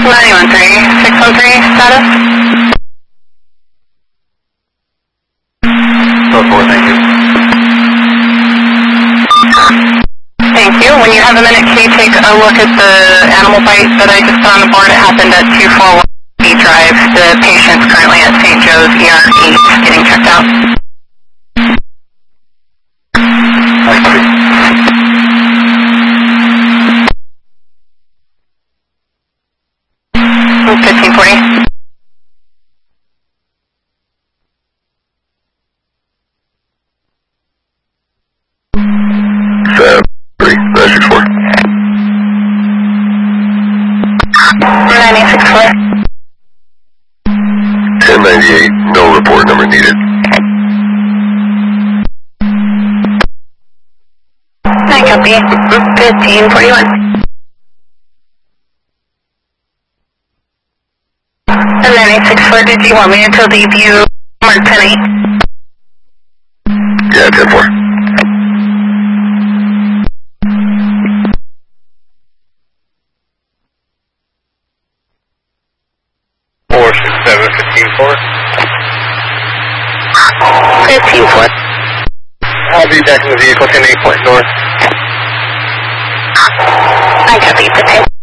613 status? 4, thank you. Thank you. When you have a minute, can you take a look at the animal bite that I just saw on the board? It happened at 241 B Drive. The patient's currently at St. Joe's ER 8 getting checked out. Thank you. 1540. Fab 3, 964. 9864. 1098, no report number needed. I copy. 1541. 9864, did you want me to leave you mark 10-8? Yeah, 10-4. Four, 6, 7, 15-4. 15-4. I'll be back in the vehicle, 10-8 point north. I copy.